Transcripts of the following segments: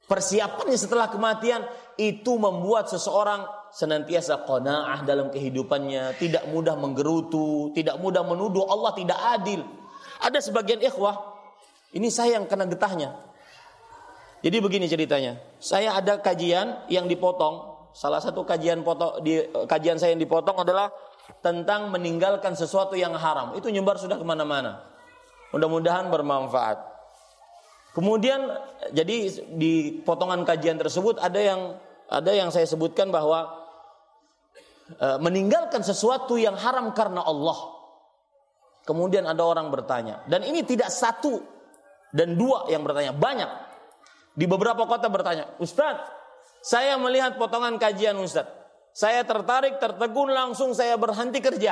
persiapannya setelah kematian itu membuat seseorang senantiasa qanaah dalam kehidupannya, tidak mudah menggerutu, tidak mudah menuduh Allah tidak adil. Ada sebagian ikhwah, ini saya yang kena getahnya. Jadi begini ceritanya, saya ada kajian yang dipotong. Salah satu kajian saya yang dipotong adalah tentang meninggalkan sesuatu yang haram. Itu nyebar sudah kemana-mana. Mudah-mudahan bermanfaat. Kemudian jadi di potongan kajian tersebut ada yang saya sebutkan bahwa meninggalkan sesuatu yang haram karena Allah. Kemudian ada orang bertanya, dan ini tidak satu dan dua yang bertanya, banyak. Di beberapa kota bertanya, Ustaz, saya melihat potongan kajian Ustaz, saya tertarik, tertegun, langsung saya berhenti kerja.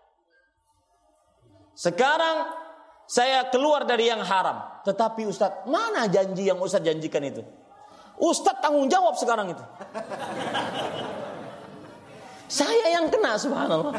Sekarang saya keluar dari yang haram. Tetapi Ustaz, mana janji yang Ustaz janjikan itu? Ustaz tanggung jawab sekarang itu. Saya yang kena, subhanallah.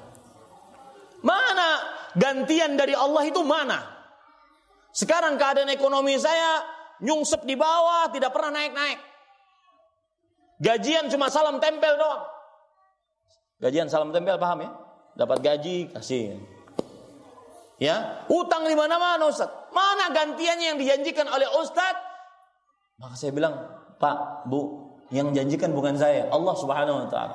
Mana gantian dari Allah itu mana? Sekarang keadaan ekonomi saya nyungsep di bawah, tidak pernah naik-naik. Gajian cuma salam tempel doang. Gajian salam tempel, paham ya? Dapat gaji, kasih. Ya, utang di mana-mana Ustaz. Mana gantiannya yang dijanjikan oleh Ustaz? Maka saya bilang, Pak, Bu, yang janjikan bukan saya, Allah Subhanahu wa taala.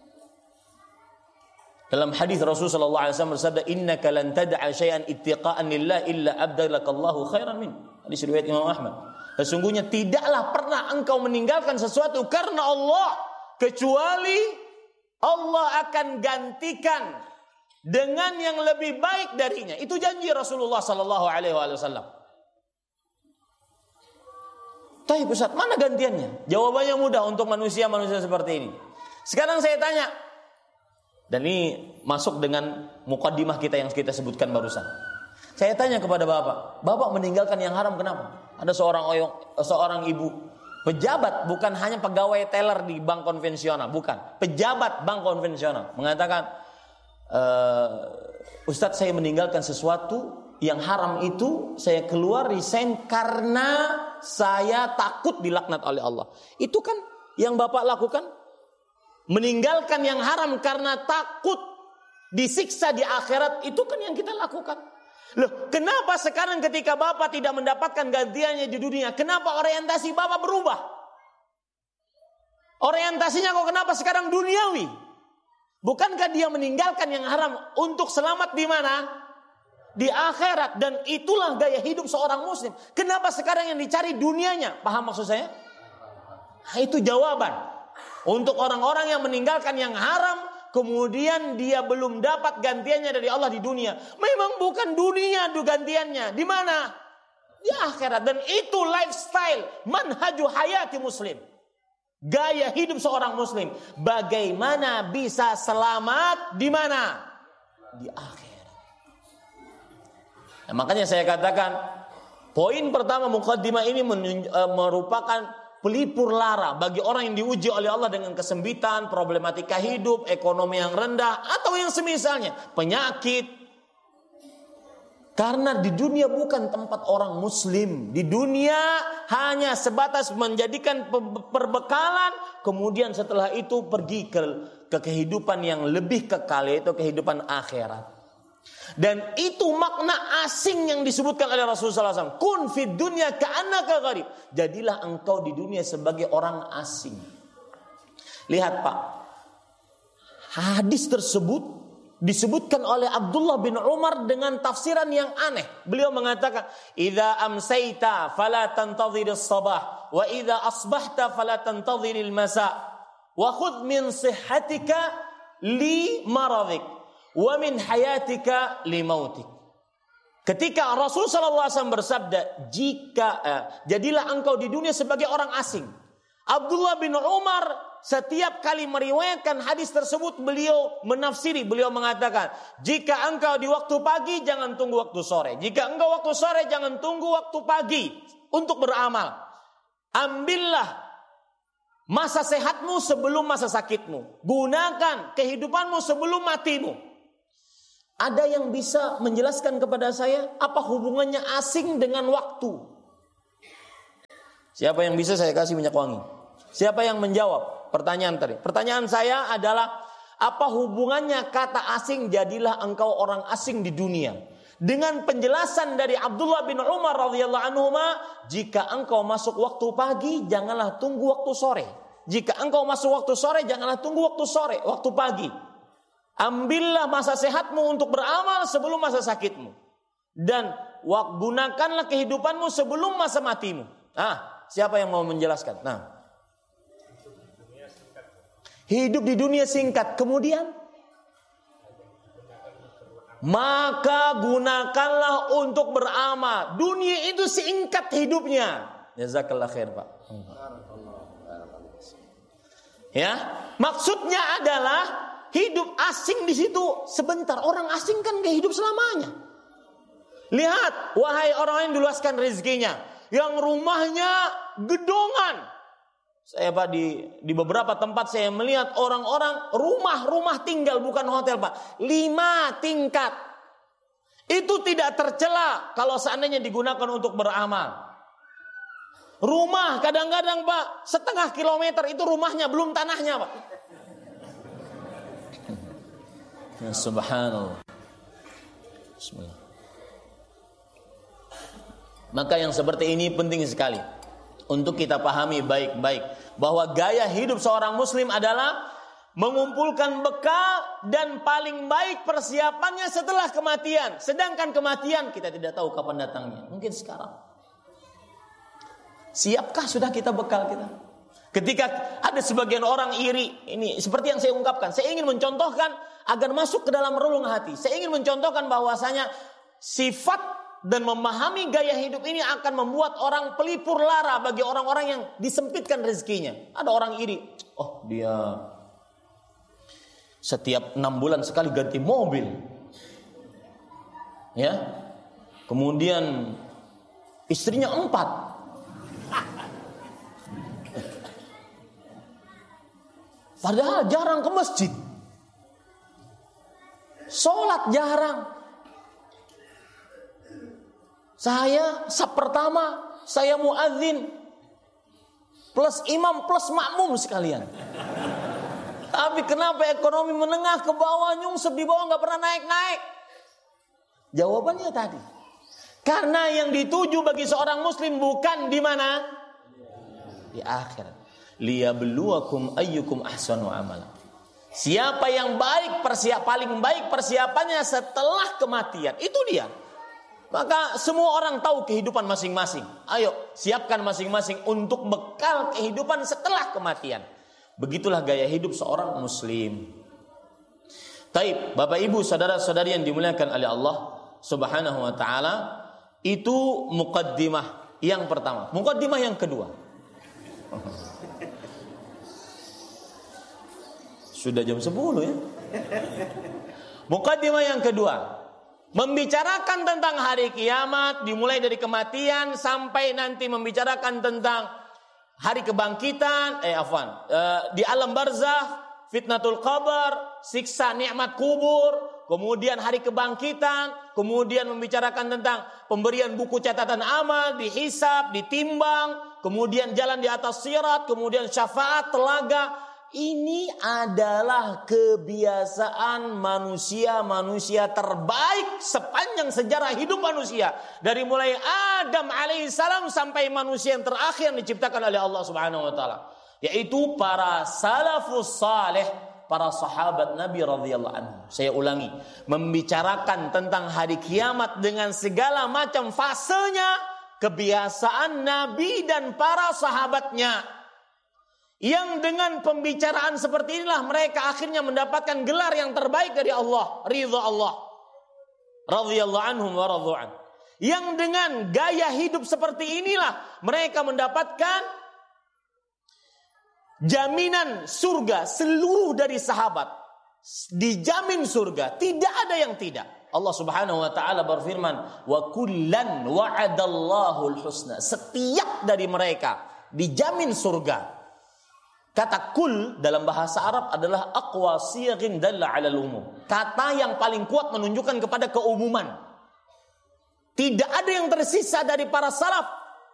Dalam hadis Rasulullah sallallahu alaihi wasallam bersabda, "Innaka lan tad'a syai'an ittiqa'an lillah illa abdalakallahu khairan min." Hadis riwayat Imam Ahmad. Sesungguhnya tidaklah pernah engkau meninggalkan sesuatu karena Allah, kecuali Allah akan gantikan dengan yang lebih baik darinya. Itu janji Rasulullah sallallahu alaihi wasallam. Tapi Ustaz, mana gantiannya? Jawabannya mudah untuk manusia-manusia seperti ini. Sekarang saya tanya, dan ini masuk dengan mukaddimah kita yang kita sebutkan barusan. Saya tanya kepada Bapak meninggalkan yang haram kenapa? Ada seorang ibu, pejabat, bukan hanya pegawai teller di bank konvensional, bukan, pejabat bank konvensional, mengatakan, Ustadz, saya meninggalkan sesuatu yang haram itu, saya keluar resign karena saya takut dilaknat oleh Allah. Itu kan yang Bapak lakukan? Meninggalkan yang haram karena takut disiksa di akhirat, itu kan yang kita lakukan. Loh, kenapa sekarang ketika Bapak tidak mendapatkan gantiannya di dunia, kenapa orientasi Bapak berubah? Orientasinya kok kenapa sekarang duniawi? Bukankah dia meninggalkan yang haram untuk selamat di mana? Di akhirat. Dan itulah gaya hidup seorang muslim. Kenapa sekarang yang dicari dunianya? Paham maksud saya? Nah, itu jawaban. Untuk orang-orang yang meninggalkan yang haram, kemudian dia belum dapat gantiannya dari Allah di dunia. Memang bukan dunia gantiannya. Di mana? Di akhirat. Dan itu lifestyle, manhaju hayati muslim. Gaya hidup seorang muslim. Bagaimana bisa selamat di mana? Di akhirat. Nah, makanya saya katakan, poin pertama mukaddimah ini merupakan pelipur lara bagi orang yang diuji oleh Allah dengan kesempitan, problematika hidup, ekonomi yang rendah, atau yang semisalnya, penyakit. Karena di dunia bukan tempat orang muslim. Di dunia hanya sebatas menjadikan perbekalan, kemudian setelah itu pergi ke kehidupan yang lebih kekal, yaitu kehidupan akhirat. Dan itu makna asing yang disebutkan oleh Rasulullah SAW. Kun fid dunya ka'annaka gharib. Jadilah engkau di dunia sebagai orang asing. Lihat Pak, hadis tersebut disebutkan oleh Abdullah bin Umar dengan tafsiran yang aneh. Beliau mengatakan, "Idza amsayta fala tantadhir as-sabah, wa idza asbahta fala tantadhir al-masa, wa khudh min sihhatika li maradik, wa min hayatika li mautik." Ketika Rasul sallallahu alaihi wasallam bersabda, jadilah engkau di dunia sebagai orang asing. Abdullah bin Umar setiap kali meriwayatkan hadis tersebut, beliau menafsiri, beliau mengatakan, jika engkau di waktu pagi jangan tunggu waktu sore, jika engkau waktu sore jangan tunggu waktu pagi untuk beramal. Ambillah masa sehatmu sebelum masa sakitmu, gunakan kehidupanmu sebelum matimu. Ada yang bisa menjelaskan kepada saya apa hubungannya asing dengan waktu? Siapa yang bisa saya kasih minyak wangi? Siapa yang menjawab pertanyaan tadi? Pertanyaan saya adalah, apa hubungannya kata asing jadilah engkau orang asing di dunia? Dengan penjelasan dari Abdullah bin Umar radhiyallahu anhuma, jika engkau masuk waktu pagi, janganlah tunggu waktu sore. Jika engkau masuk waktu sore, janganlah tunggu waktu sore, waktu pagi. Ambillah masa sehatmu untuk beramal sebelum masa sakitmu. Dan gunakanlah kehidupanmu sebelum masa matimu. Siapa yang mau menjelaskan? Hidup di dunia singkat, kemudian maka gunakanlah untuk beramal. Dunia itu singkat hidupnya. Jazakallah khair, Pak. Ya, maksudnya adalah hidup asing di situ sebentar. Orang asing kan gak hidup selamanya. Lihat, wahai orang yang diluaskan rezekinya, yang rumahnya gedongan. Saya Pak di beberapa tempat saya melihat orang-orang rumah tinggal, bukan hotel Pak, 5 tingkat. Itu tidak tercela kalau seandainya digunakan untuk beramal. Rumah kadang-kadang Pak, setengah kilometer itu rumahnya, belum tanahnya Pak. Ya, subhanallah. Bismillah. Maka yang seperti ini penting sekali untuk kita pahami baik-baik, bahwa gaya hidup seorang muslim adalah mengumpulkan bekal dan paling baik persiapannya setelah kematian. Sedangkan kematian kita tidak tahu kapan datangnya. Mungkin sekarang. Siapkah sudah kita bekal kita? Ketika ada sebagian orang iri, ini seperti yang saya ungkapkan, saya ingin mencontohkan agar masuk ke dalam relung hati. Saya ingin mencontohkan bahwasanya sifat dan memahami gaya hidup ini akan membuat orang pelipur lara bagi orang-orang yang disempitkan rezekinya. Ada orang iri, dia setiap 6 bulan sekali ganti mobil, ya. Kemudian istrinya 4. Padahal jarang ke masjid, sholat jarang. Saya pertama, saya muadzin plus imam plus makmum sekalian. Tapi kenapa ekonomi menengah ke bawah, nyungsep di bawah, nggak pernah naik-naik? Jawabannya tadi, karena yang dituju bagi seorang muslim bukan di mana? Di akhirat. Liyabluwakum ayyukum ahsanu amala. Siapa yang paling baik persiapannya setelah kematian, itu dia. Maka semua orang tahu kehidupan masing-masing. Ayo, siapkan masing-masing untuk bekal kehidupan setelah kematian. Begitulah gaya hidup seorang muslim. Taib, Bapak Ibu, saudara-saudari yang dimuliakan oleh Allah Subhanahu wa taala, itu muqaddimah yang pertama. Muqaddimah yang kedua. Sudah jam 10 ya. Muqaddimah yang kedua, membicarakan tentang hari kiamat, dimulai dari kematian sampai nanti membicarakan tentang hari kebangkitan, di alam barzakh, fitnatul qabr, siksa nikmat kubur, kemudian hari kebangkitan, kemudian membicarakan tentang pemberian buku catatan amal, dihisab, ditimbang, kemudian jalan di atas sirat, kemudian syafaat, telaga. Ini adalah kebiasaan manusia terbaik sepanjang sejarah hidup manusia. Dari mulai Adam alaihissalam sampai manusia yang terakhir yang diciptakan oleh Allah subhanahu wa ta'ala. Yaitu para salafus saleh, para sahabat Nabi radhiyallahu anhu. Saya ulangi, membicarakan tentang hari kiamat dengan segala macam fasenya, kebiasaan Nabi dan para sahabatnya. Yang dengan pembicaraan seperti inilah mereka akhirnya mendapatkan gelar yang terbaik dari Allah, ridha Allah, radhiyallahu anhum wa radhu'an. Yang dengan gaya hidup seperti inilah mereka mendapatkan jaminan surga. Seluruh dari sahabat dijamin surga, tidak ada yang tidak. Allah Subhanahu wa taala berfirman, wa kullan wa'adallahu al-husna. Setiap dari mereka dijamin surga. Kata kul dalam bahasa Arab adalah aqwa sighin dalla 'ala al-umum. Kata yang paling kuat menunjukkan kepada keumuman. Tidak ada yang tersisa dari para salaf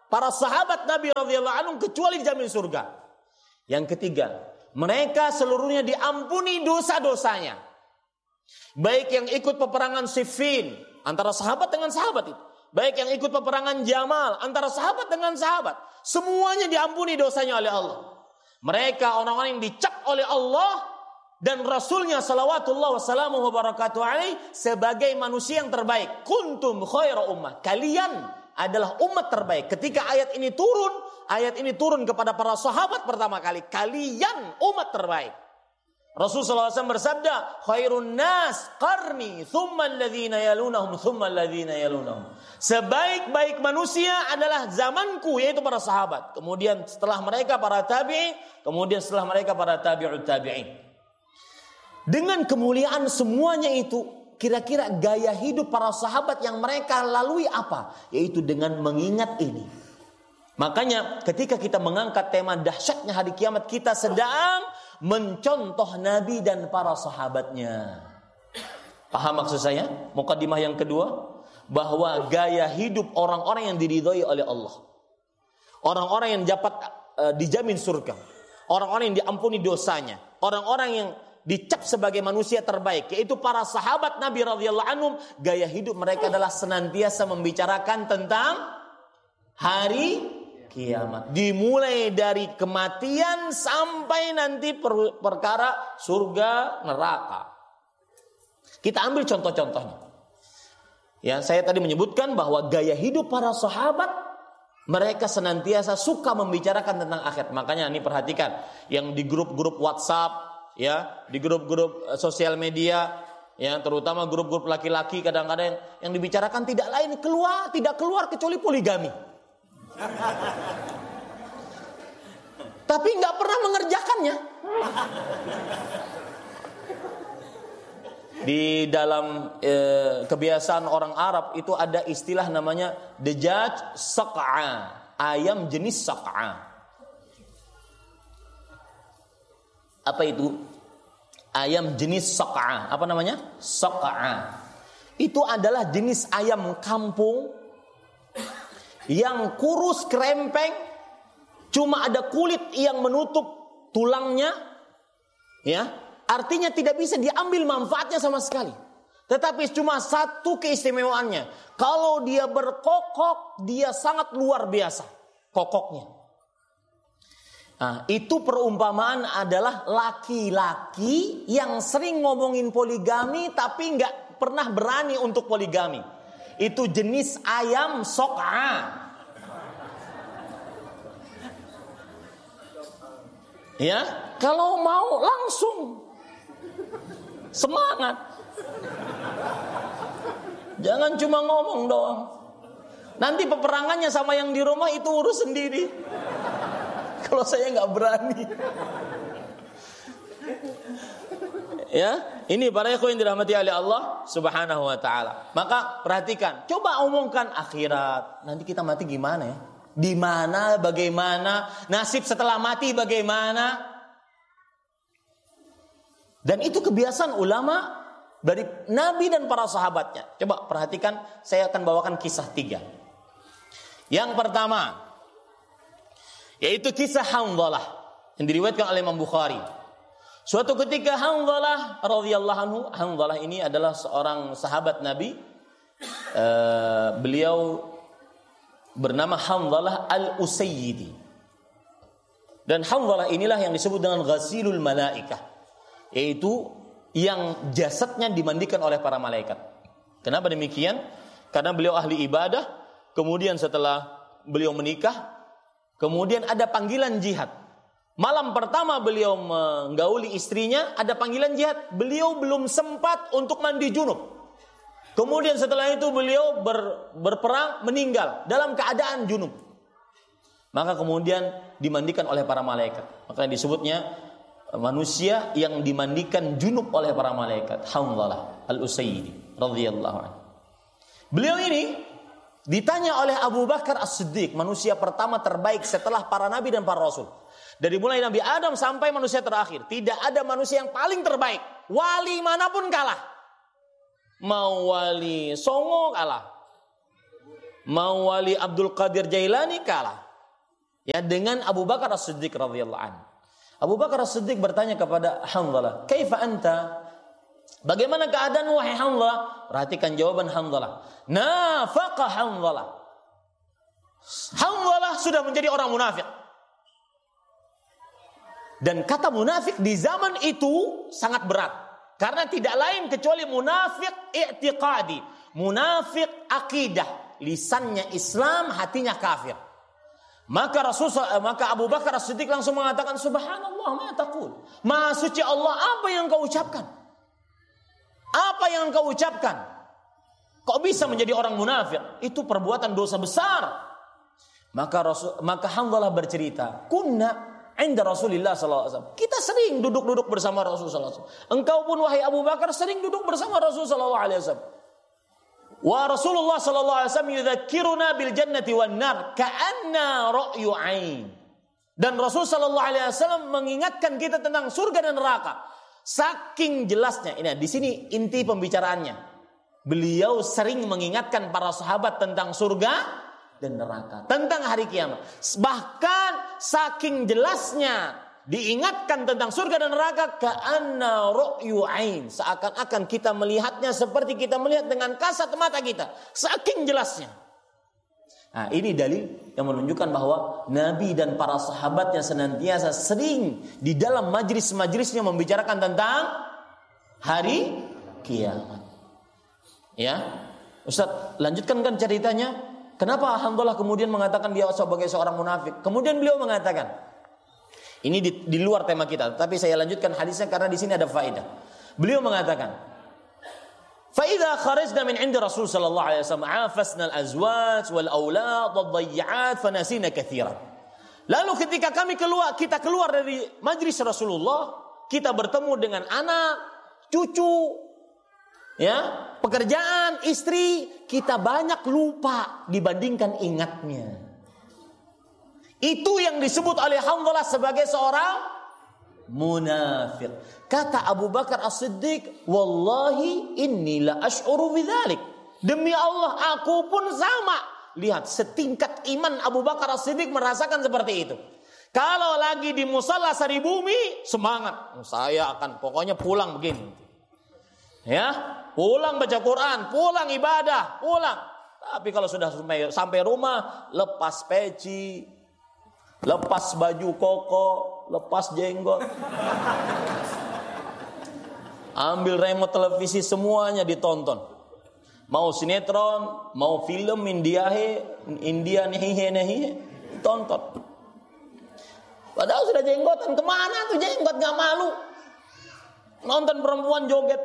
para sahabat Nabi radhiyallahu anhum kecuali dijamin surga. Yang ketiga, mereka seluruhnya diampuni dosa-dosanya. Baik yang ikut peperangan Siffin antara sahabat dengan sahabat itu, baik yang ikut peperangan Jamal antara sahabat dengan sahabat, semuanya diampuni dosanya oleh Allah. Mereka orang-orang yang dicap oleh Allah dan Rasulnya salawatullah wassalamu wabarakatuh alaih sebagai manusia yang terbaik. Kuntum khaira ummah, kalian adalah umat terbaik. Ketika ayat ini turun kepada para sahabat pertama kali, kalian umat terbaik. Rasulullah SAW bersabda, khairun nas qarni, thumma alladhina yalunahum, thumma alladhina yalunahum. Sebaik-baik manusia adalah zamanku, yaitu para sahabat. Kemudian setelah mereka para tabi'in, kemudian setelah mereka para tabi'ut tabi'in. Dengan kemuliaan semuanya itu, kira-kira gaya hidup para sahabat yang mereka lalui apa? Yaitu dengan mengingat ini. Makanya ketika kita mengangkat tema dahsyatnya hari kiamat, kita sedang mencontoh Nabi dan para sahabatnya. Paham maksud saya? Mukadimah yang kedua, bahwa gaya hidup orang-orang yang diridhoi oleh Allah, orang-orang yang dapat dijamin surga, orang-orang yang diampuni dosanya, orang-orang yang dicap sebagai manusia terbaik, yaitu para sahabat Nabi radhiyallahu anhum. Gaya hidup mereka adalah senantiasa membicarakan tentang hari kiamat, dimulai dari kematian sampai nanti perkara surga neraka. Kita ambil contoh-contohnya. Ya, saya tadi menyebutkan bahwa gaya hidup para sahabat, mereka senantiasa suka membicarakan tentang akhirat. Makanya ini perhatikan, yang di grup-grup WhatsApp, ya, di grup-grup sosial media, ya, terutama grup-grup laki-laki, kadang-kadang yang dibicarakan tidak keluar kecuali poligami. Tapi nggak pernah mengerjakannya. Di dalam kebiasaan orang Arab itu ada istilah namanya dajjaj saq'a, ayam jenis saq'a. Apa itu? Ayam jenis saq'a. Apa namanya? Saq'a. Itu adalah jenis ayam kampung yang kurus krempeng, cuma ada kulit yang menutup tulangnya, ya, artinya tidak bisa diambil manfaatnya sama sekali. Tetapi cuma satu keistimewaannya, kalau dia berkokok, dia sangat luar biasa kokoknya. Nah, itu perumpamaan adalah laki-laki yang sering ngomongin poligami tapi nggak pernah berani untuk poligami. Itu jenis ayam sok'a. Ya, kalau mau langsung semangat. Jangan cuma ngomong doang. Nanti peperangannya sama yang di rumah itu urus sendiri. Kalau saya nggak berani. Ya, ini para ikhwan yang dirahmati oleh Allah Subhanahu wa taala. Maka perhatikan, coba omongkan akhirat. Nanti kita mati gimana ya? Di mana, bagaimana? Nasib setelah mati bagaimana? Dan itu kebiasaan ulama dari Nabi dan para sahabatnya. Coba perhatikan, saya akan bawakan kisah 3. Yang pertama, yaitu kisah Hanzalah yang diriwayatkan oleh Imam Bukhari. Suatu ketika Hanzalah radhiyallahu anhu, Hanzalah ini adalah seorang sahabat Nabi. Beliau bernama Hanzalah al-Usayyidi. Dan Hanzalah inilah yang disebut dengan ghasilul malaikah, yaitu yang jasadnya dimandikan oleh para malaikat. Kenapa demikian? Karena beliau ahli ibadah. Kemudian setelah beliau menikah, kemudian ada panggilan jihad. Malam pertama beliau menggauli istrinya, ada panggilan jihad. Beliau belum sempat untuk mandi junub. Kemudian setelah itu beliau berperang, meninggal dalam keadaan junub. Maka kemudian dimandikan oleh para malaikat. Maka disebutnya manusia yang dimandikan junub oleh para malaikat. Hanzalah al-Usayyidi radhiyallahu anhu. Beliau ini ditanya oleh Abu Bakar As-Siddiq, manusia pertama terbaik setelah para nabi dan para rasul. Dari mulai Nabi Adam sampai manusia terakhir, tidak ada manusia yang paling terbaik. Wali manapun kalah. Mau wali songo kalah. Mawali Abdul Qadir Jailani kalah. Ya, dengan Abu Bakar As-Siddiq radhiyallahu anhu. Abu Bakar As-Siddiq bertanya kepada Hanzalah, "Kaifa anta?" Bagaimana keadaan wahai Hanzalah? Perhatikan jawaban Hanzalah. Nafaqa Hanzalah. Hanzalah sudah menjadi orang munafik. Dan kata munafik di zaman itu sangat berat. Karena tidak lain kecuali munafik i'tiqadi, munafik akidah, lisannya Islam, hatinya kafir. Maka Abu Bakar As-Siddiq langsung mengatakan, "Subhanallah, ma taqul." Maha suci Allah, apa yang kau ucapkan? Apa yang kau ucapkan? Kok bisa menjadi orang munafik? Itu perbuatan dosa besar. Maka Hanzalah bercerita, "Kunna 'inda Rasulillah sallallahu alaihi wasallam." Kita sering duduk-duduk bersama Rasulullah sallallahu alaihi wasallam. Engkau pun wahai Abu Bakar sering duduk bersama Rasulullah sallallahu alaihi wasallam. Wa Rasulullah sallallahu alaihi wasallam yudzakkiruna bil jannati wan nar ka'anna ra'yu 'ain. Dan Rasul sallallahu alaihi wasallam mengingatkan kita tentang surga dan neraka. Saking jelasnya. Ini di sini inti pembicaraannya. Beliau sering mengingatkan para sahabat tentang surga dan neraka, tentang hari kiamat. Bahkan saking jelasnya diingatkan tentang surga dan neraka, ka'anna ra'yu 'ain, seakan-akan kita melihatnya seperti kita melihat dengan kasat mata kita, saking jelasnya. Nah, ini dalil yang menunjukkan bahwa Nabi dan para sahabatnya senantiasa sering di dalam majlis-majlisnya membicarakan tentang hari kiamat. Ya, Ustaz, lanjutkan kan ceritanya. Kenapa Hanzalah kemudian mengatakan dia sebagai seorang munafik? Kemudian beliau mengatakan, ini di luar tema kita, tapi saya lanjutkan hadisnya karena di sini ada faedah. Beliau mengatakan, "Fa idza kharajna min 'inda Rasul sallallahu alaihi wasallam 'afasna al-azwaj wal aulad wad-dhayya'at fa nasina katsiran." Lalu ketika kita keluar dari majlis Rasulullah, kita bertemu dengan anak, cucu, ya, pekerjaan, istri, kita banyak lupa dibandingkan ingatnya. Itu yang disebut oleh Hanzalah sebagai seorang munafik. Kata Abu Bakar As-Siddiq, "Wallahi inni la ash'uru bidzalik." Demi Allah, aku pun sama. Lihat, setingkat iman Abu Bakar As-Siddiq merasakan seperti itu. Kalau lagi di musalla Saribumi, semangat. Saya akan pokoknya pulang begini. Ya, pulang baca Quran, pulang ibadah, pulang. Tapi kalau sudah sampai rumah, lepas peci, lepas baju koko, lepas jenggot, ambil remote televisi, semuanya ditonton. Mau sinetron, mau film India nehihe, tonton. Padahal sudah jenggotan, kemana tuh jenggot, gak malu. Nonton perempuan joget.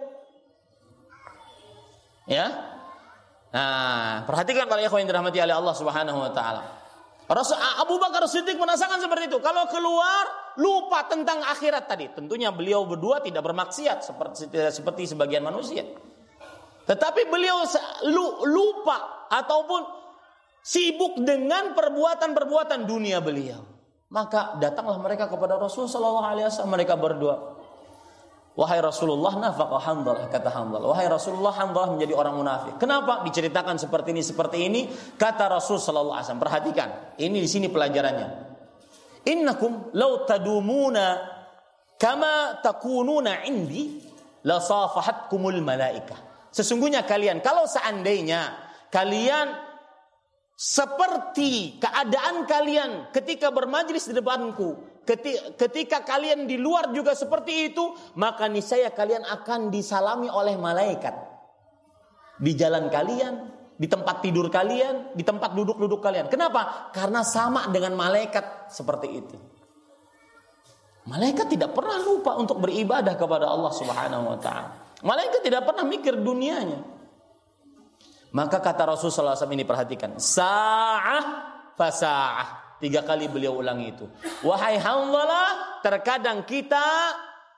Ya, nah perhatikan para ikhwan yang dirahmati oleh Allah Subhanahu Wa Taala. Abu Bakar Siddiq merasakan seperti itu. Kalau keluar lupa tentang akhirat tadi. Tentunya beliau berdua tidak bermaksiat seperti sebagian manusia. Tetapi beliau lupa ataupun sibuk dengan perbuatan-perbuatan dunia beliau. Maka datanglah mereka kepada Rasul Sallallahu Alaihi Wasallam. Mereka berdua, "Wahai Rasulullah, nafaqa Hanzalah," kata Hanzalah. "Wahai Rasulullah, Hanzalah menjadi orang munafik." Kenapa diceritakan seperti ini? Kata Rasul sallallahu alaihi wasallam. Perhatikan, ini di sini pelajarannya. "Innakum law tadumuna kama takununa indi la safahatkumul malaikah." Sesungguhnya kalian, kalau seandainya kalian seperti keadaan kalian ketika bermajlis di depanku, ketika kalian di luar juga seperti itu, maka niscaya kalian akan disalami oleh malaikat di jalan kalian, di tempat tidur kalian, di tempat duduk kalian. Kenapa? Karena sama dengan malaikat seperti itu. Malaikat tidak pernah lupa untuk beribadah kepada Allah Subhanahu wa taala. Malaikat tidak pernah mikir dunianya. Maka kata Rasul sallallahu alaihi wasallam ini, perhatikan, sa'ah fasa'ah. 3 kali beliau ulang itu. Wahai Hanzalah, terkadang kita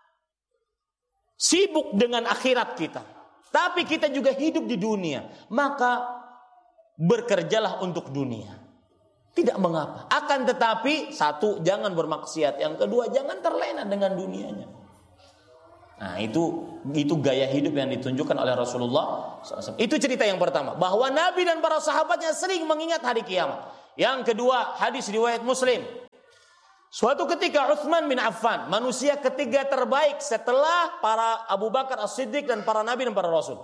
sibuk dengan akhirat kita, tapi kita juga hidup di dunia. Maka bekerjalah untuk dunia. Tidak mengapa. Akan tetapi, 1, jangan bermaksiat. Yang kedua, jangan terlena dengan dunianya. Nah, itu gaya hidup yang ditunjukkan oleh Rasulullah SAW. Itu cerita yang pertama, bahwa Nabi dan para sahabatnya sering mengingat hari kiamat. Yang kedua, hadis riwayat Muslim. Suatu ketika Utsman bin Affan, manusia ketiga terbaik setelah para Abu Bakar As-Siddiq dan para nabi dan para rasul.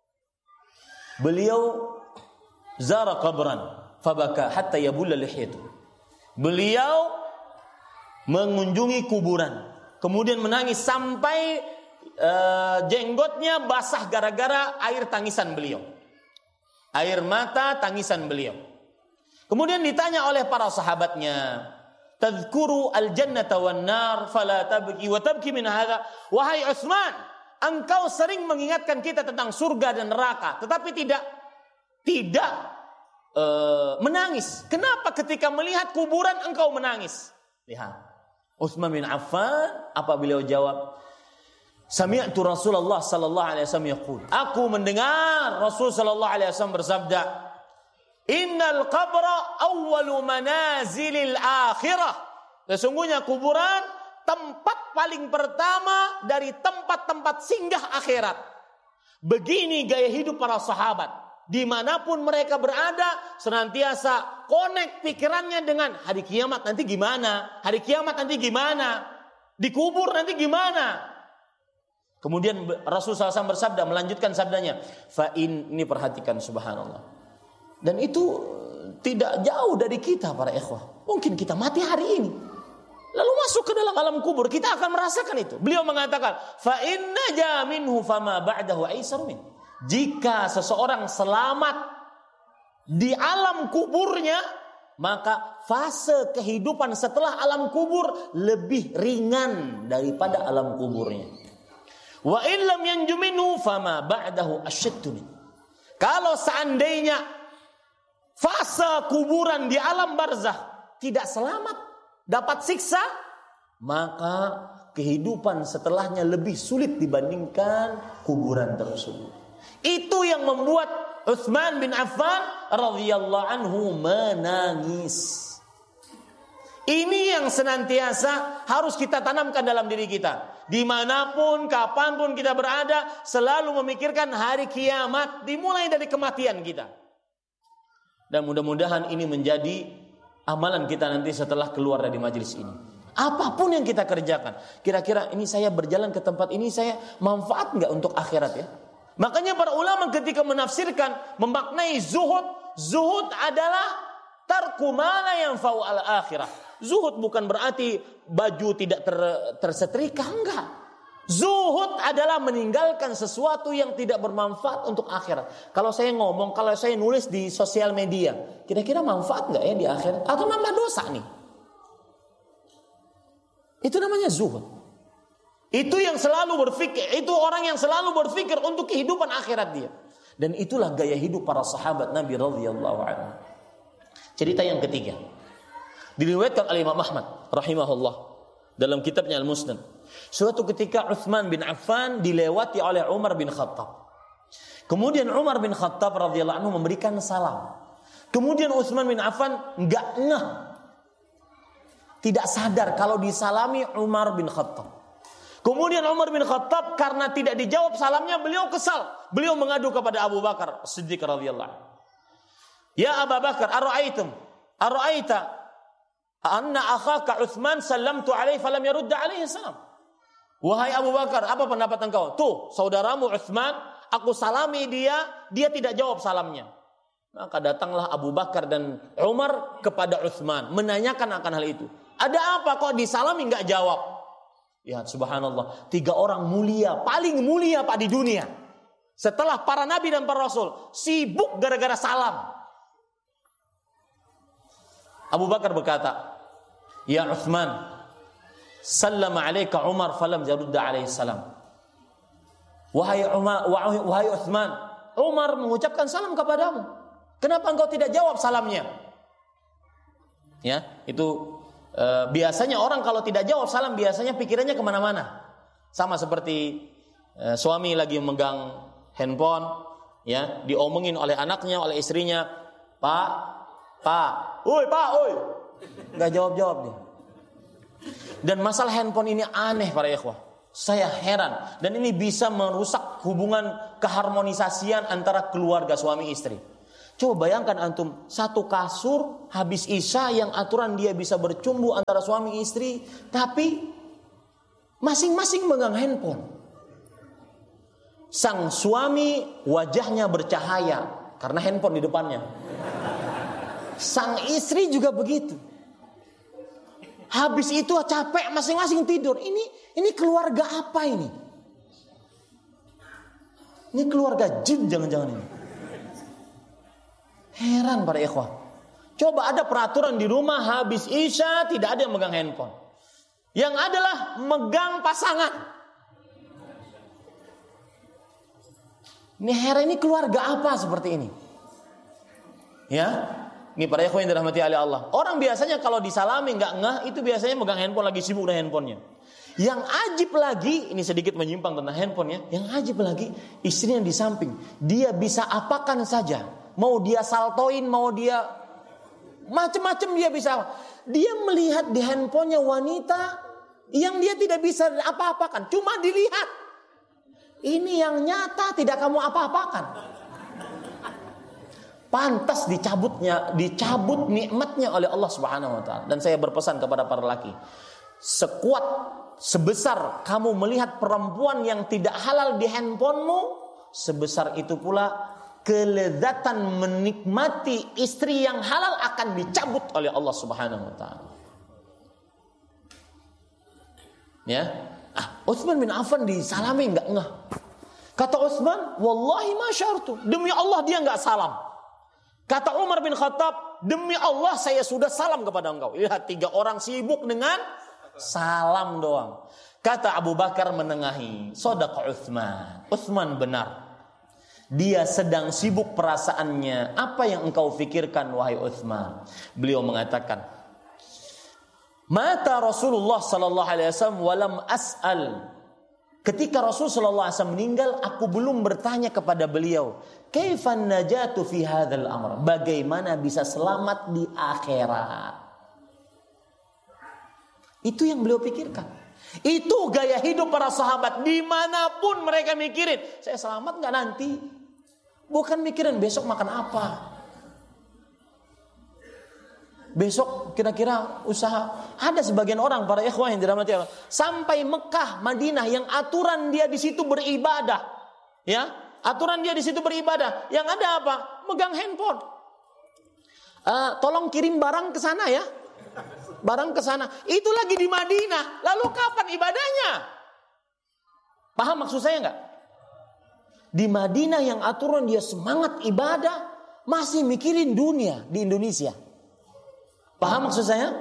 Beliau zara qabran fabaka hatta yabulla lihyatu. Beliau mengunjungi kuburan, kemudian menangis sampai jenggotnya basah gara-gara air tangisan beliau. Air mata tangisan beliau. Kemudian ditanya oleh para sahabatnya, "Tadhkuru al-jannata wan-nar fala tabki wa tabki min hadha?" Wahai Utsman, engkau sering mengingatkan kita tentang surga dan neraka, tetapi tidak menangis. Kenapa ketika melihat kuburan engkau menangis? Lihat. Utsman bin Affan, apa beliau jawab? Sami'tu Rasulullah sallallahu alaihi wasallam yaqul. Aku mendengar Rasul sallallahu alaihi wasallam bersabda, "Innal qabra awwalu manazilil akhirah." Sesungguhnya kuburan tempat paling pertama dari tempat-tempat singgah akhirat. Begini gaya hidup para sahabat. Dimanapun mereka berada, senantiasa connect pikirannya dengan hari kiamat nanti gimana, hari kiamat nanti gimana, dikubur nanti gimana. Kemudian Rasulullah SAW bersabda, melanjutkan sabdanya, ini perhatikan subhanallah. Dan itu tidak jauh dari kita para ikhwah. Mungkin kita mati hari ini, lalu masuk ke dalam alam kubur, kita akan merasakan itu. Beliau mengatakan, fa inna jaminhu fama ba'dahu aisar min. Jika seseorang selamat di alam kuburnya, maka fase kehidupan setelah alam kubur lebih ringan daripada alam kuburnya. Wa illam yanju minhu fama ba'dahu asyaddu min. Kalau seandainya fase kuburan di alam barzakh tidak selamat, dapat siksa, maka kehidupan setelahnya lebih sulit dibandingkan kuburan tersebut. Itu yang membuat Utsman bin Affan radhiyallahu anhu menangis. Ini yang senantiasa harus kita tanamkan dalam diri kita. Dimanapun, kapanpun kita berada, selalu memikirkan hari kiamat, dimulai dari kematian kita. Dan mudah-mudahan ini menjadi amalan kita nanti setelah keluar dari majelis ini. Apapun yang kita kerjakan, kira-kira ini saya berjalan ke tempat ini, saya manfaat enggak untuk akhirat ya? Makanya para ulama ketika menafsirkan, memaknai zuhud adalah tarku ma la yanfa'u al akhirah. Zuhud bukan berarti baju tidak tersetrika, enggak. Zuhud adalah meninggalkan sesuatu yang tidak bermanfaat untuk akhirat. Kalau saya ngomong, kalau saya nulis di sosial media, kira-kira manfaat enggak ya di akhirat? Atau nambah dosa nih? Itu namanya zuhud. Itu yang selalu berpikir, itu orang yang selalu berpikir untuk kehidupan akhirat dia. Dan itulah gaya hidup para sahabat Nabi radhiyallahu anhu. Cerita yang ketiga diriwayatkan oleh Imam Ahmad rahimahullah dalam kitabnya Al-Musnad. Suatu ketika Utsman bin Affan dilewati oleh Umar bin Khattab. Kemudian Umar bin Khattab radhiyallahu anhu memberikan salam. Kemudian Utsman bin Affan enggak ngeh, tidak sadar kalau disalami Umar bin Khattab. Kemudian Umar bin Khattab karena tidak dijawab salamnya, beliau kesal. Beliau mengadu kepada Abu Bakar Siddiq radhiyallahu anhu. Ya Abu Bakar, ara'aita anna akhaka Utsman sallamtu alaihi falam yarudda alaihi salam. Wahai Abu Bakar, apa pendapat engkau? Tuh, saudaramu Utsman, aku salami dia tidak jawab salamnya. Maka datanglah Abu Bakar dan Umar kepada Utsman menanyakan akan hal itu. Ada apa kok disalami enggak jawab? Ya subhanallah, 3 orang mulia, paling mulia Pak di dunia. Setelah para nabi dan para rasul, sibuk gara-gara salam. Abu Bakar berkata, "Ya Utsman, sallama alaika Umar falam yarudda alaihi salam." Wahai Utsman, Umar mengucapkan salam kepadamu. Kenapa engkau tidak jawab salamnya? Ya, itu biasanya orang kalau tidak jawab salam biasanya pikirannya kemana-mana. Sama seperti suami lagi memegang handphone, ya, diomongin oleh anaknya, oleh istrinya, Pak, oi, nggak jawab dia. Dan masalah handphone ini aneh para ikhwah. Saya heran, dan ini bisa merusak hubungan keharmonisasian antara keluarga suami istri. Coba bayangkan antum, satu kasur habis isya yang aturan dia bisa bercumbu antara suami istri, tapi masing-masing megang handphone. Sang suami wajahnya bercahaya karena handphone di depannya. Sang istri juga begitu. Habis itu capek, masing-masing tidur. Ini keluarga apa ini? Ini keluarga jin jangan-jangan ini. Heran para ikhwah. Coba ada peraturan di rumah habis isya tidak ada yang megang handphone. Yang adalah megang pasangan. Ini heran, ini keluarga apa seperti ini? Ya, ini para ikhwan yang dirahmati oleh Allah. Orang biasanya kalau disalami nggak ngeh, itu biasanya megang handphone, lagi sibuk dengan handphonenya. Yang ajib lagi, ini sedikit menyimpang tentang handphonenya. Yang ajib lagi, istri yang di samping, dia bisa apakan saja. Mau dia saltoin, mau dia macam-macam dia bisa. Dia melihat di handphonenya wanita yang dia tidak bisa apa-apakan, cuma dilihat. Ini yang nyata tidak kamu apa-apakan. Pantas dicabut nikmatnya oleh Allah Subhanahu wa taala. Dan saya berpesan kepada para laki, sebesar kamu melihat perempuan yang tidak halal di handphonemu, sebesar itu pula kelezatan menikmati istri yang halal akan dicabut oleh Allah Subhanahu wa taala. Ya. Utsman bin Affan disalami enggak ngeh. Kata Utsman, "Wallahi ma syartu." Demi Allah dia enggak salam. Kata Umar bin Khattab, "Demi Allah saya sudah salam kepada engkau." Lihat 3 orang sibuk dengan salam doang. Kata Abu Bakar menengahi, "Shadaqa Utsman." Utsman benar. Dia sedang sibuk perasaannya. Apa yang engkau fikirkan wahai Utsman? Beliau mengatakan, "Mata Rasulullah sallallahu alaihi wasallam walam as'al." Ketika Rasul sallallahu alaihi wasallam meninggal, aku belum bertanya kepada beliau, "Kaifan najatu fi hadzal amr?" Bagaimana bisa selamat di akhirat? Itu yang beliau pikirkan. Itu gaya hidup para sahabat. Dimanapun mereka mikirin, saya selamat gak nanti? Bukan mikirin besok makan apa, besok kira-kira usaha. Ada sebagian orang para ikhwah yang dirahmati Allah, sampai Mekah, Madinah yang aturan dia di situ beribadah, ya, aturan dia di situ beribadah. Yang ada apa? Megang handphone. Tolong kirim barang ke sana ya. Barang ke sana. Itu lagi di Madinah. Lalu kapan ibadahnya? Paham maksud saya enggak? Di Madinah yang aturan dia semangat ibadah, masih mikirin dunia di Indonesia. Paham maksud saya?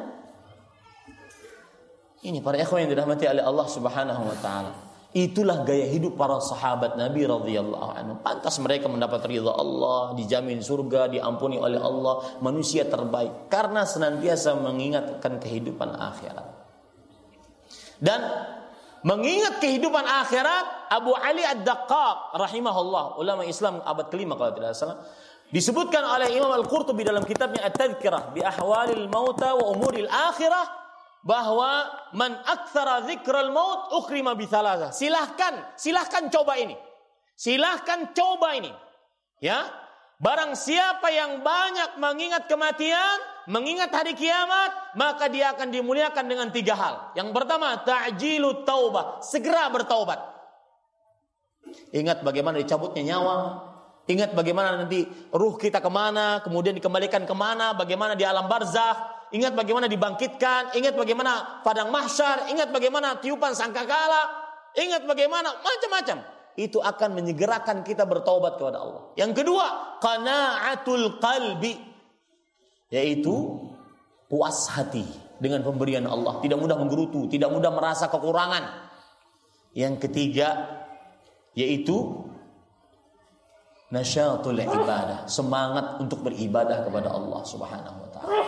Ini para ikhwan yang dirahmati oleh Allah Subhanahu wa taala. Itulah gaya hidup para sahabat Nabi radhiyallahu anhu. Pantas mereka mendapat ridha Allah, dijamin surga, diampuni oleh Allah, manusia terbaik karena senantiasa mengingatkan kehidupan akhirat. Dan mengingat kehidupan akhirat, Abu Ali Ad-Daqqaq rahimahullah, ulama Islam abad kelima kalau tidak salah, disebutkan oleh Imam Al-Qurtubi dalam kitabnya At-Tadhkirah bi Ahwalil Mauta wa Umuril Akhirah, bahwa man aktsara dzikral maut ukhrima bi thalatha. Silahkan coba ini. Silahkan coba ini. Ya. Barang siapa yang banyak mengingat kematian, mengingat hari kiamat, maka dia akan dimuliakan dengan 3 hal. Yang pertama, ta'jilut taubah, segera bertaubat. Ingat bagaimana dicabutnya nyawa, ingat bagaimana nanti ruh kita kemana, kemudian dikembalikan kemana, bagaimana di alam barzakh, ingat bagaimana dibangkitkan, ingat bagaimana padang mahsyar, ingat bagaimana tiupan sangkakala, ingat bagaimana macam-macam. Itu akan menyegerakan kita bertaubat kepada Allah. Yang kedua, qana'atul qalbi, yaitu puas hati dengan pemberian Allah, tidak mudah menggerutu, tidak mudah merasa kekurangan. Yang ketiga, yaitu nasyatul ibadah, semangat untuk beribadah kepada Allah Subhanahu wa taala.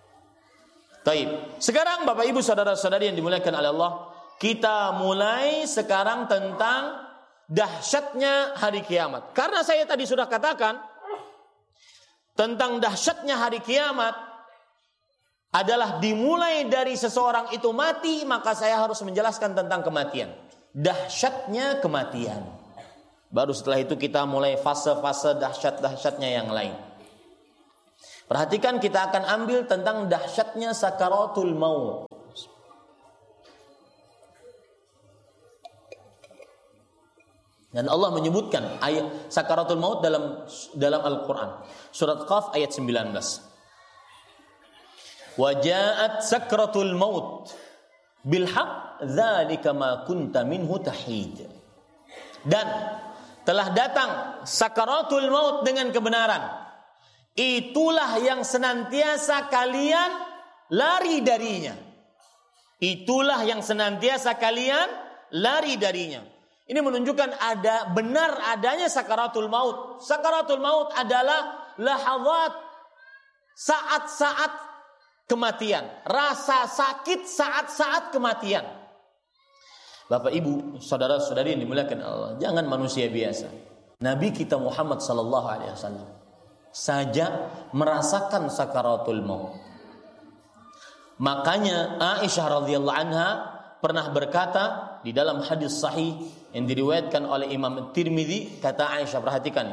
Baik, sekarang Bapak Ibu saudara-saudari yang dimuliakan oleh Allah, kita mulai sekarang tentang dahsyatnya hari kiamat. Karena saya tadi sudah katakan tentang dahsyatnya hari kiamat adalah dimulai dari seseorang itu mati, maka saya harus menjelaskan tentang kematian. dahsyatnya kematian. Baru setelah itu kita mulai fase-fase dahsyat-dahsyatnya yang lain. Perhatikan, kita akan ambil tentang dahsyatnya sakaratul maut. Dan Allah menyebutkan ayat sakaratul maut dalam Al-Qur'an. Surat Qaf ayat 19. Wa ja'at sakratul maut bil haqq dzalika ma kunta minhu tahid. Dan telah datang sakaratul maut dengan kebenaran. Itulah yang senantiasa kalian lari darinya. Itulah yang senantiasa kalian lari darinya. Ini menunjukkan benar adanya sakaratul maut. Sakaratul maut adalah lahazat, saat-saat kematian, rasa sakit saat-saat kematian. Bapak, Ibu, saudara-saudari yang dimuliakan Allah, jangan manusia biasa. Nabi kita Muhammad sallallahu alaihi wasallam saja merasakan sakaratul maut. Makanya Aisyah radhiyallahu anha pernah berkata di dalam hadis sahih yang diriwayatkan oleh Imam Tirmidzi, kata Aisyah, perhatikan,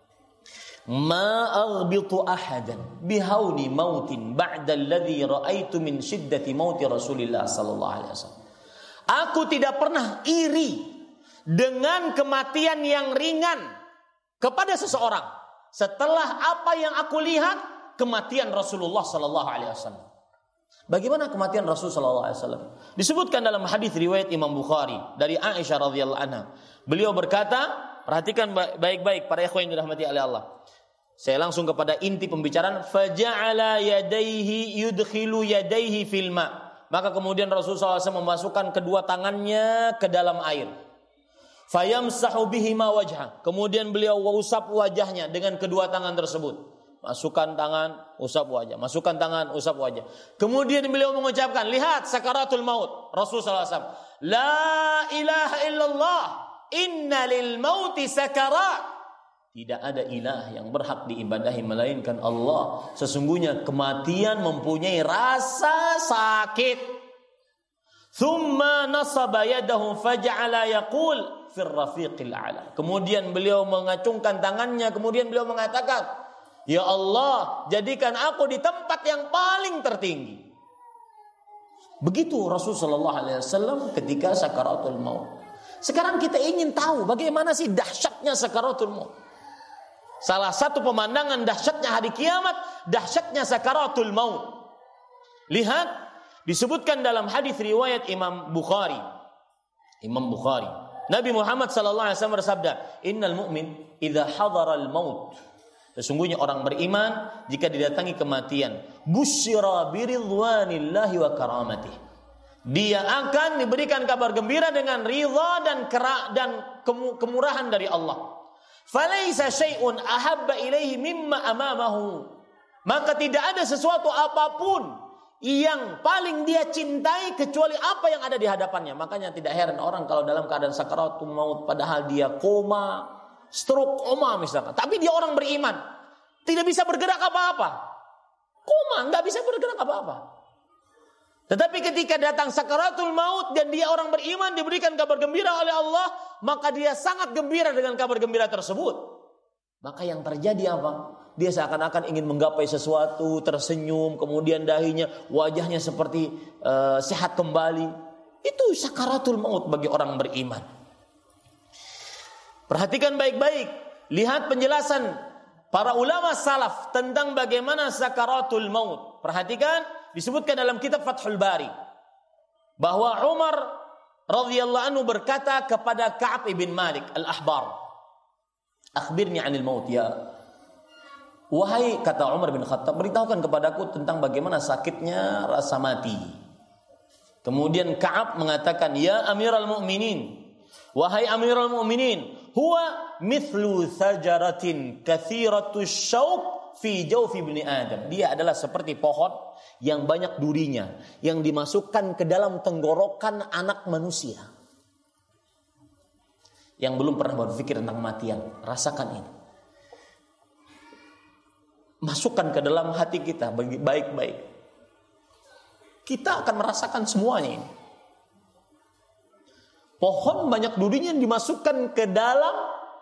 ma aghbitu ahadan bihauni mautin ba'da alladhi ra'aitu min shiddati mauti Rasulillah sallallahu alaihi wasallam. Aku tidak pernah iri dengan kematian yang ringan kepada seseorang setelah apa yang aku lihat kematian Rasulullah sallallahu alaihi wasallam. Bagaimana kematian Rasul sallallahu alaihi wasallam? Disebutkan dalam hadis riwayat Imam Bukhari dari Aisyah radhiyallahu anha. Beliau berkata, perhatikan baik-baik para ikhwan yang dirahmati oleh Allah. Saya langsung kepada inti pembicaraan, faja'ala yadayhi yudkhilu yadayhi fil ma. Maka kemudian Rasul sallallahu alaihi wasallam memasukkan kedua tangannya ke dalam air. Fayamsahu bihima wajha. Kemudian beliau usap wajahnya dengan kedua tangan tersebut. Masukkan tangan, usap wajah. Masukkan tangan, usap wajah. Kemudian beliau mengucapkan, lihat sakaratul maut. Rasul sallallahu alaihi wasallam, la ilaha illallah, inna lil mauti sakarat. Tidak ada ilah yang berhak diibadahi melainkan Allah. Sesungguhnya kematian mempunyai rasa sakit. Thumma nasaba yadahu faja'ala yaqul fir rafiqil a'la. Kemudian beliau mengacungkan tangannya, kemudian beliau mengatakan, ya Allah, jadikan aku di tempat yang paling tertinggi. Begitu Rasulullah sallallahu alaihi wasallam ketika sakaratul maut. Sekarang kita ingin tahu bagaimana sih dahsyatnya sakaratul maut. Salah satu pemandangan dahsyatnya hari kiamat, dahsyatnya sakaratul maut. Lihat, disebutkan dalam hadis riwayat Imam Bukhari. Nabi Muhammad sallallahu alaihi wasallam bersabda, "Innal mu'min idza hadara al-maut." Sesungguhnya orang beriman jika didatangi kematian, busyira biridwanillahi wa karamatih. Dia akan diberikan kabar gembira dengan ridha dan kemurahan dari Allah. Falaisa syai'un ahabba ilaihi mimma amamahu. Maka tidak ada sesuatu apapun yang paling dia cintai kecuali apa yang ada di hadapannya. Makanya tidak heran orang kalau dalam keadaan sakaratul maut padahal dia koma, stroke, koma misalkan, tapi dia orang beriman, tidak bisa bergerak apa-apa, koma, nggak bisa bergerak apa-apa. Tetapi ketika datang sakaratul maut dan dia orang beriman diberikan kabar gembira oleh Allah, maka dia sangat gembira dengan kabar gembira tersebut. Maka yang terjadi apa? Dia seakan-akan ingin menggapai sesuatu, tersenyum, kemudian dahinya, wajahnya seperti sehat kembali. Itu sakaratul maut bagi orang beriman. Perhatikan baik-baik, lihat penjelasan para ulama salaf tentang bagaimana sakaratul maut. Perhatikan, disebutkan dalam kitab Fathul Bari bahwa Umar radhiyallahu anhu berkata kepada Ka'ab ibn Malik al-Ahbar, "Akhbirni 'anil maut ya." Wahai, kata Umar bin Khattab, beritahukan kepadaku tentang bagaimana sakitnya rasa mati. Kemudian Ka'ab mengatakan, "Ya Amirul Mukminin, wahai Amirul Mukminin, huwa mithlu sajaratin kathiratus syauq fi jawfi ibni Adam." Dia adalah seperti pohon yang banyak durinya, yang dimasukkan ke dalam tenggorokan anak manusia. Yang belum pernah berpikir tentang kematian, rasakan ini. Masukkan ke dalam hati kita baik-baik. Kita akan merasakan semuanya ini. Pohon banyak durinya yang dimasukkan ke dalam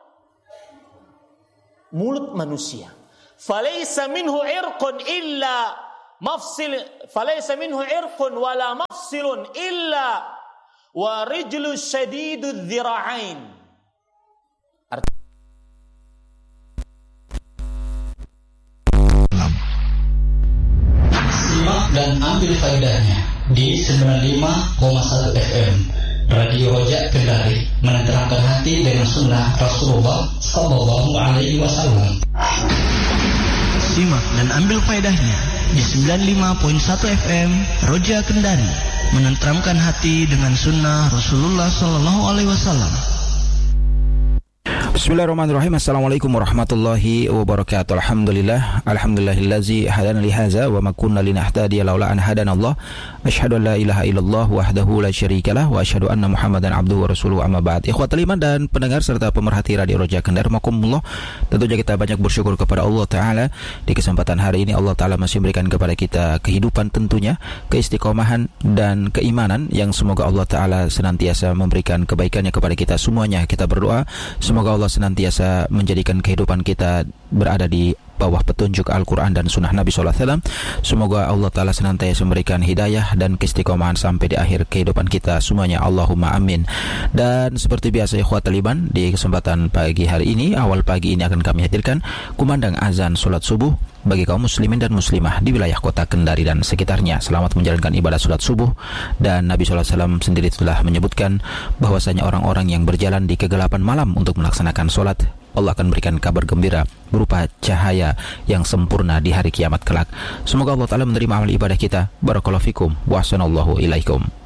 mulut manusia. Falaysa minhu irqun illa mafsil, falaysa minhu irqun wala mafsilun illa wa rijlu syadidudz dzira'ain. Simak dan ambil faedahnya di 95,1 FM Radio Roja Kendari, menenteramkan hati dengan sunnah Rasulullah Sallallahu Alaihi Wasallam. Simak dan ambil faedahnya di 95.1 FM Roja Kendari, menenteramkan hati dengan sunnah Rasulullah Sallallahu Alaihi Wasallam. Bismillahirrahmanirrahim. Assalamualaikum warahmatullahi wabarakatuh. Alhamdulillahillazi hadana li hadza wa ma kunna linahtadiya laula an hadanallah. Asyhadu an la ilaha illallah wahdahu la syarikalah wa asyhadu anna Muhammadan abduhu wa rasuluhu, amma ba'd. Ikhwatul iman dan pendengar serta pemerhati Radio Roja Kendari, makumullah. Tentunya kita banyak bersyukur kepada Allah Ta'ala. Di kesempatan hari ini Allah Ta'ala masih memberikan kepada kita kehidupan, tentunya keistiqomahan dan keimanan yang semoga Allah Ta'ala senantiasa memberikan kebaikannya kepada kita semuanya. Kita berdoa semoga Allah senantiasa menjadikan kehidupan kita berada di bawah petunjuk Al-Quran dan Sunnah Nabi SAW. Semoga Allah Ta'ala senantiasa memberikan hidayah dan keistiqomahan sampai di akhir kehidupan kita semuanya. Allahumma amin. Dan seperti biasa ikhwatul iman, di kesempatan pagi hari ini, awal pagi ini akan kami hadirkan kumandang azan solat subuh bagi kaum muslimin dan muslimah di wilayah kota Kendari dan sekitarnya. Selamat menjalankan ibadah solat subuh. Dan Nabi SAW sendiri telah menyebutkan bahwasanya orang-orang yang berjalan di kegelapan malam untuk melaksanakan solat, Allah akan berikan kabar gembira berupa cahaya yang sempurna di hari kiamat kelak. Semoga Allah Ta'ala menerima amal ibadah kita. Barakallahu fikum wa ahsanallahu ilaikum.